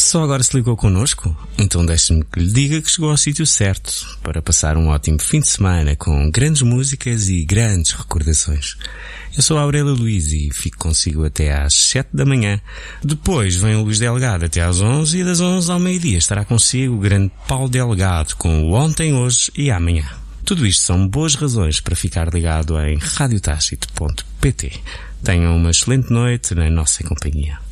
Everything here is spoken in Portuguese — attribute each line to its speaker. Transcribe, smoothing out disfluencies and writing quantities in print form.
Speaker 1: Só agora se ligou connosco? Então deixe-me que lhe diga que chegou ao sítio certo para passar um ótimo fim de semana com grandes músicas e grandes recordações. Eu sou a Aurélia Luís e fico consigo até às 7 da manhã. Depois vem o Luís Delgado até às 11 e das 11 ao meio-dia estará consigo o grande Paulo Delgado com o Ontem, Hoje e Amanhã. Tudo isto são boas razões para ficar ligado em radiotachito.pt. Tenham uma excelente noite na nossa companhia.